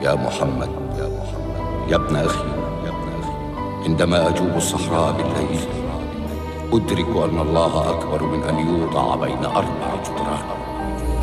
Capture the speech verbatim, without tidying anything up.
يا محمد يا ابن أخي، عندما أجوب الصحراء بالليل أدرك أن الله أكبر من أن يوضع بين أربع جدران.